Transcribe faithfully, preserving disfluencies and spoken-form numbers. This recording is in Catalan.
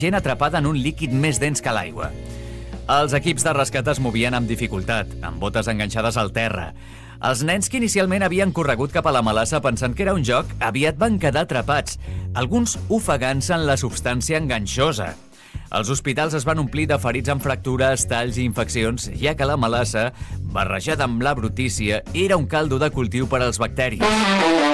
gent atrapada en un líquid més dens que l'aigua. Els equips de rescat es movien amb dificultat, amb botes enganxades al terra. Els nens que inicialment havien corregut cap a la melassa pensant que era un joc, aviat van quedar atrapats, alguns ofegant-se en la substància enganxosa. Els hospitals es van omplir de ferits amb fractures, talls i infeccions, ja que la melassa, barrejada amb la brutícia, era un caldo de cultiu per als bacteris.